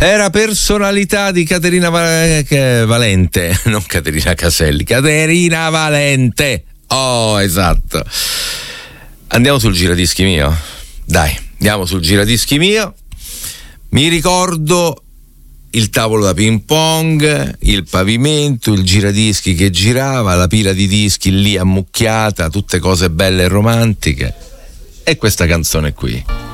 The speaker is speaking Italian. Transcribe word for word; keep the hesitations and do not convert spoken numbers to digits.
Era Personalità di Caterina Valente, non Caterina Caselli, Caterina Valente. Oh, esatto. Andiamo sul giradischi mio. Dai, andiamo sul giradischi mio. Mi ricordo il tavolo da ping pong, il pavimento, il giradischi che girava, la pila di dischi lì ammucchiata, tutte cose belle e romantiche. E questa canzone qui.